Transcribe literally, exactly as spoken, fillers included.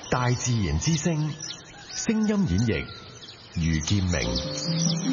大自然之聲，聲音演繹余劍明。